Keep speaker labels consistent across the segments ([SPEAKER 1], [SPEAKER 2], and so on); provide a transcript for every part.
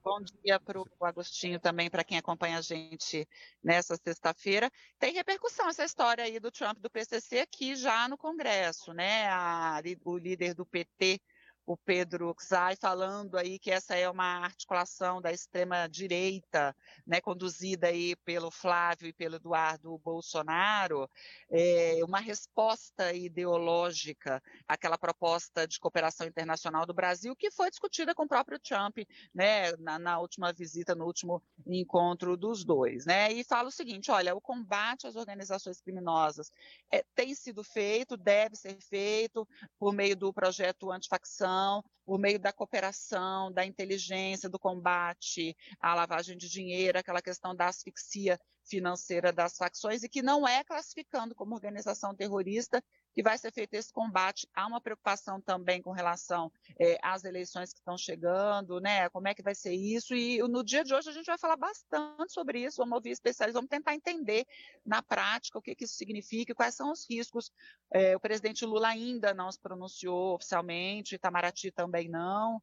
[SPEAKER 1] Bom dia para o Agostinho também, para quem acompanha a gente nessa sexta-feira. Tem repercussão essa história aí do Trump do PCC aqui já no Congresso, né? O líder do PT, o Pedro Czai, falando aí que essa é uma articulação da extrema-direita, né, conduzida aí pelo Flávio e pelo Eduardo Bolsonaro, uma resposta ideológica àquela proposta de cooperação internacional do Brasil, que foi discutida com o próprio Trump, né, na última visita, no último encontro dos dois, né? E fala o seguinte: olha, o combate às organizações criminosas tem sido feito, deve ser feito por meio do projeto antifacção, por meio da cooperação, da inteligência, do combate à lavagem de dinheiro, aquela questão da asfixia financeira das facções, e que não é classificando como organização terrorista que vai ser feito esse combate. Há uma preocupação também com relação às eleições que estão chegando, né? Como é que vai ser isso? E no dia de hoje a gente vai falar bastante sobre isso, vamos ouvir especialistas, vamos tentar entender na prática o que isso significa e quais são os riscos. O presidente Lula ainda não se pronunciou oficialmente, Itamaraty também não.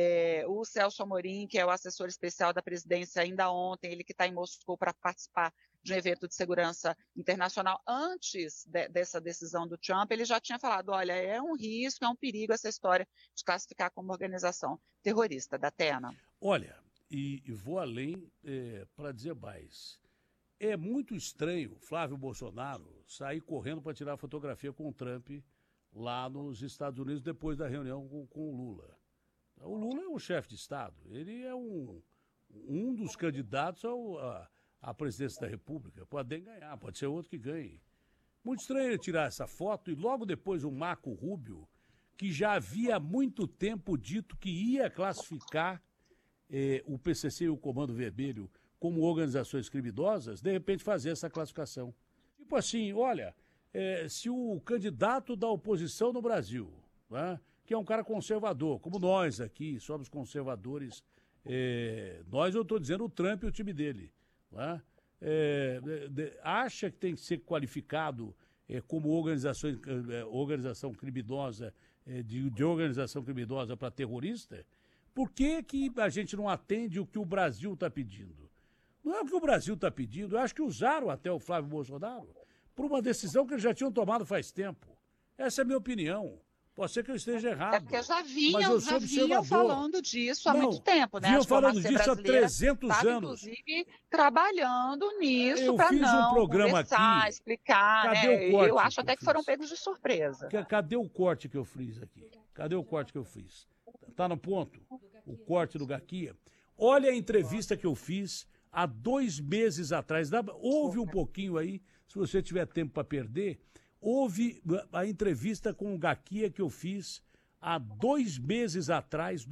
[SPEAKER 1] O Celso Amorim, que é o assessor especial da presidência, ainda ontem, ele que está em Moscou para participar de um evento de segurança internacional, antes dessa decisão do Trump, ele já tinha falado: olha, é um risco, é um perigo essa história de classificar como organização terrorista. Datena.
[SPEAKER 2] Olha, e vou além para dizer mais. É muito estranho Flávio Bolsonaro sair correndo para tirar fotografia com o Trump lá nos Estados Unidos depois da reunião com o Lula. O Lula é um chefe de Estado, ele é um dos candidatos à presidência da República. Pode ganhar, pode ser outro que ganhe. Muito estranho ele tirar essa foto e logo depois o Marco Rubio, que já havia há muito tempo dito que ia classificar o PCC e o Comando Vermelho como organizações criminosas, de repente fazer essa classificação. Tipo assim, olha, se o candidato da oposição no Brasil, né, que é um cara conservador, como nós aqui somos conservadores, nós, eu estou dizendo, o Trump e o time dele, né, acha que tem que ser qualificado como organização criminosa, de organização criminosa para terrorista, por que a gente não atende o que o Brasil está pedindo? Não é o que o Brasil está pedindo, eu acho que usaram até o Flávio Bolsonaro por uma decisão que eles já tinham tomado faz tempo. Essa é a minha opinião. Pode ser que eu esteja errado.
[SPEAKER 1] É porque já vinham falando disso há muito tempo, né?
[SPEAKER 2] Vinham falando disso há 300 anos.
[SPEAKER 1] Inclusive, trabalhando nisso para
[SPEAKER 2] conversar,
[SPEAKER 1] explicar.
[SPEAKER 2] Cadê
[SPEAKER 1] né?
[SPEAKER 2] o corte?
[SPEAKER 1] Eu acho até que foram pegos de surpresa.
[SPEAKER 2] Cadê o corte que eu fiz aqui? Cadê o corte que eu fiz? Tá no ponto? O corte do Gaquia. Olha a entrevista que eu fiz há 2 meses atrás. Ouve um pouquinho aí, se você tiver tempo para perder. Houve a entrevista com o Gaquia que eu fiz há 2 meses atrás,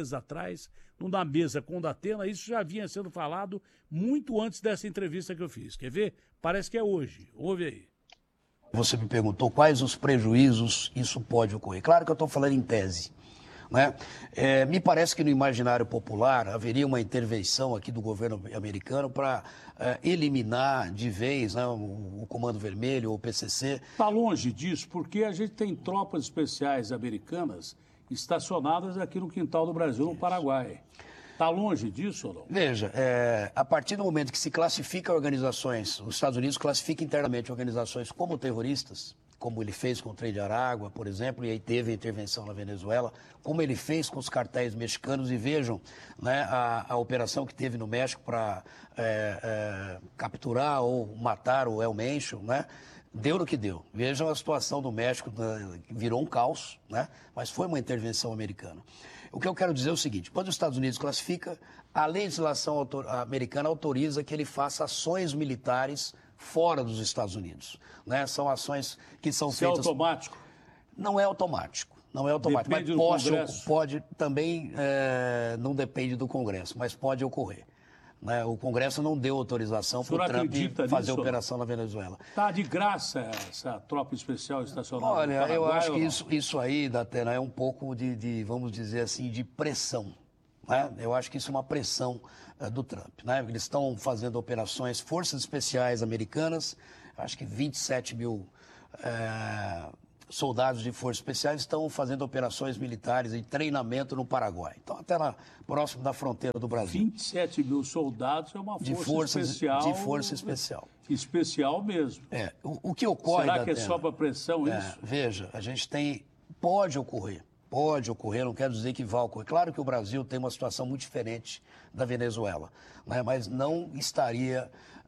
[SPEAKER 2] numa mesa com o Datena. Isso já vinha sendo falado muito antes dessa entrevista que eu fiz. Quer ver? Parece que é hoje. Ouve aí.
[SPEAKER 3] Você me perguntou quais os prejuízos isso pode ocorrer. Claro que eu estou falando em tese. Né? Me parece que no imaginário popular haveria uma intervenção aqui do governo americano para eliminar de vez, né, o Comando Vermelho, ou o PCC.
[SPEAKER 2] Está longe disso, porque a gente tem tropas especiais americanas estacionadas aqui no quintal do Brasil, no Paraguai. Está longe disso ou não?
[SPEAKER 3] Veja, a partir do momento que se classifica organizações, os Estados Unidos classifica internamente organizações como terroristas, como ele fez com o Trem de Aragua, por exemplo, e aí teve a intervenção na Venezuela, como ele fez com os cartéis mexicanos, e vejam, né, a operação que teve no México para capturar ou matar o El Mencho, né, deu no que deu. Vejam a situação do México, virou um caos, né, mas foi uma intervenção americana. O que eu quero dizer é o seguinte: quando os Estados Unidos classifica, a legislação americana autoriza que ele faça ações militares fora dos Estados Unidos, né? São ações que são feitas...
[SPEAKER 2] Isso é automático?
[SPEAKER 3] Não é automático, não é automático.
[SPEAKER 2] Depende
[SPEAKER 3] mas pode também, não depende do Congresso, mas pode ocorrer. Né? O Congresso não deu autorização para o Trump fazer operação na Venezuela.
[SPEAKER 2] Está de graça essa tropa especial estacionada?
[SPEAKER 3] Olha, eu acho que isso aí, Datena, é um pouco vamos dizer assim, de pressão. Né? Eu acho que isso é uma pressão do Trump. Né? Eles estão fazendo operações, forças especiais americanas, acho que 27 mil soldados de forças especiais estão fazendo operações militares em treinamento no Paraguai. Então, até próximo da fronteira do Brasil.
[SPEAKER 2] 27 mil soldados é uma força especial.
[SPEAKER 3] De força especial.
[SPEAKER 2] Especial mesmo.
[SPEAKER 3] O que ocorre...
[SPEAKER 2] Será que é só para pressão isso?
[SPEAKER 3] Veja, a gente tem... Pode ocorrer, não quero dizer que vai ocorrer. Claro que o Brasil tem uma situação muito diferente da Venezuela, né? Mas não estaria...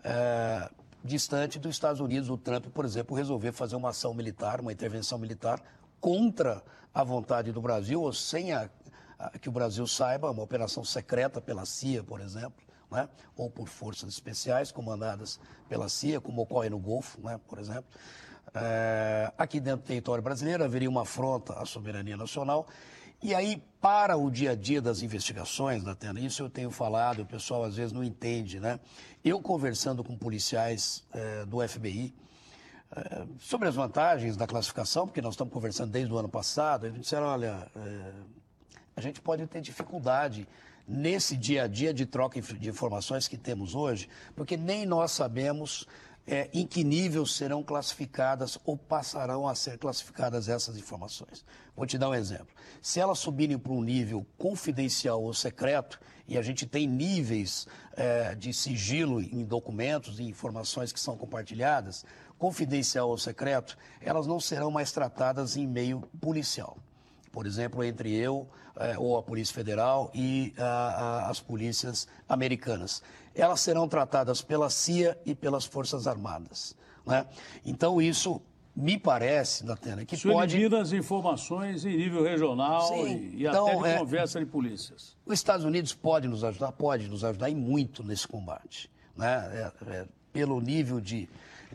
[SPEAKER 3] distante dos Estados Unidos, o Trump, por exemplo, resolver fazer uma ação militar, uma intervenção militar contra a vontade do Brasil, ou sem que o Brasil saiba, uma operação secreta pela CIA, por exemplo, né? Ou por forças especiais comandadas pela CIA, como ocorre no Golfo, né? Por exemplo. Aqui dentro do território brasileiro haveria uma afronta à soberania nacional. E aí, para o dia a dia das investigações, Datena, isso eu tenho falado, o pessoal às vezes não entende, né? Eu conversando com policiais do FBI sobre as vantagens da classificação, porque nós estamos conversando desde o ano passado, eles disseram, olha, a gente pode ter dificuldade nesse dia a dia de troca de informações que temos hoje, porque nem nós sabemos em que nível serão classificadas ou passarão a ser classificadas essas informações. Vou te dar um exemplo. Se elas subirem para um nível confidencial ou secreto, e a gente tem níveis de sigilo em documentos e informações que são compartilhadas, confidencial ou secreto, elas não serão mais tratadas em meio policial. Por exemplo, entre eu ou a Polícia Federal e as polícias americanas. Elas serão tratadas pela CIA e pelas Forças Armadas, né? Então, isso me parece, Datena, que
[SPEAKER 2] isso pode... elimina as informações em nível regional. Sim, e então, até de conversa de polícias.
[SPEAKER 3] Os Estados Unidos pode nos ajudar e muito nesse combate, né? Pelo nível de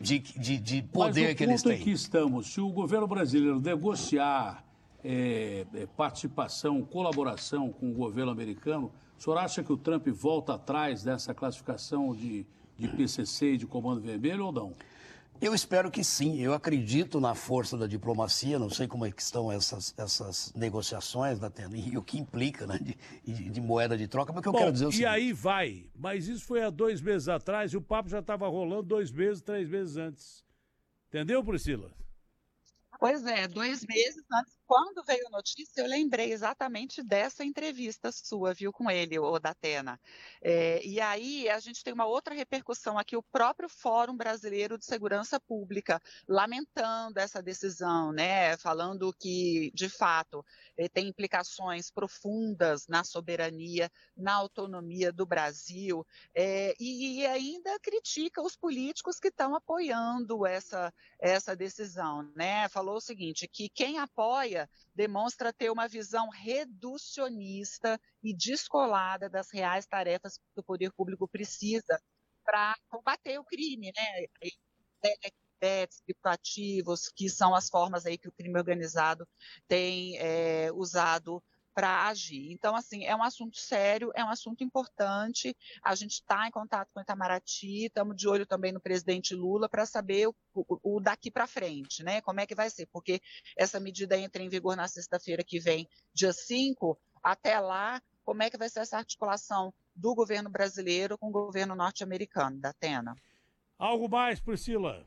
[SPEAKER 3] poder que eles têm.
[SPEAKER 2] Mas o ponto em que estamos, se o governo brasileiro negociar participação, colaboração com o governo americano, o senhor acha que o Trump volta atrás dessa classificação de PCC e de Comando Vermelho ou não?
[SPEAKER 3] Eu espero que sim. Eu acredito na força da diplomacia. Não sei como é que estão essas negociações, Datena, e o que implica, né, de moeda de troca. Mas o que eu quero dizer é o seguinte...
[SPEAKER 2] E aí vai. Mas isso foi há 2 meses atrás e o papo já estava rolando 2 meses, 3 meses antes. Entendeu, Priscila?
[SPEAKER 1] Pois é, 2 meses antes, quando veio a notícia, eu lembrei exatamente dessa entrevista sua, viu, com ele, o Datena. E aí a gente tem uma outra repercussão aqui, o próprio Fórum Brasileiro de Segurança Pública, lamentando essa decisão, né, falando que, de fato, tem implicações profundas na soberania, na autonomia do Brasil, e ainda critica os políticos que estão apoiando essa decisão, né? Falou o seguinte, que quem apoia demonstra ter uma visão reducionista e descolada das reais tarefas que o poder público precisa para combater o crime, né? Telequebetes, criptoativos, que são as formas aí que o crime organizado tem usado para agir. Então, assim, é um assunto sério, é um assunto importante, a gente está em contato com o Itamaraty, estamos de olho também no presidente Lula para saber o daqui para frente, né? Como é que vai ser, porque essa medida entra em vigor na sexta-feira que vem, dia 5, até lá, como é que vai ser essa articulação do governo brasileiro com o governo norte-americano, Datena?
[SPEAKER 2] Algo mais, Priscila?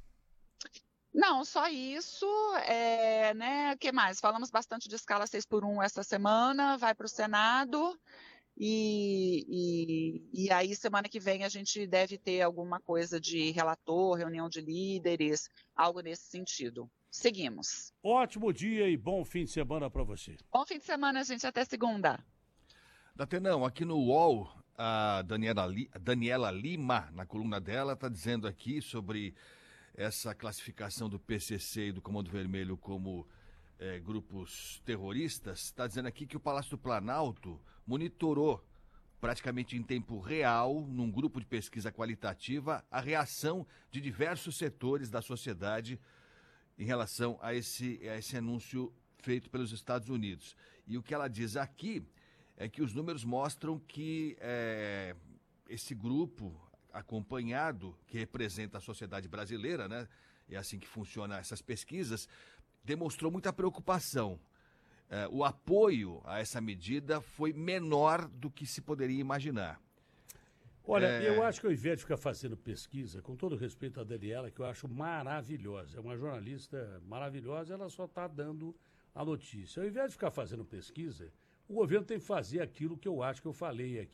[SPEAKER 1] Não, só isso, né? O que mais? Falamos bastante de escala 6x1 essa semana, vai para o Senado e aí semana que vem a gente deve ter alguma coisa de relator, reunião de líderes, algo nesse sentido. Seguimos.
[SPEAKER 2] Ótimo dia e bom fim de semana para você.
[SPEAKER 1] Bom fim de semana, gente, até segunda.
[SPEAKER 4] Datenão, aqui no UOL, a Daniela Lima, na coluna dela, está dizendo aqui sobre essa classificação do PCC e do Comando Vermelho como grupos terroristas. Está dizendo aqui que o Palácio do Planalto monitorou praticamente em tempo real, num grupo de pesquisa qualitativa, a reação de diversos setores da sociedade em relação a esse anúncio feito pelos Estados Unidos. E o que ela diz aqui é que os números mostram que esse grupo acompanhado, que representa a sociedade brasileira, né? É assim que funcionam essas pesquisas, demonstrou muita preocupação. O apoio a essa medida foi menor do que se poderia imaginar.
[SPEAKER 2] Olha, eu acho que ao invés de ficar fazendo pesquisa, com todo respeito à Daniela, que eu acho maravilhosa, é uma jornalista maravilhosa, ela só está dando a notícia. Ao invés de ficar fazendo pesquisa, o governo tem que fazer aquilo que eu acho que eu falei aqui.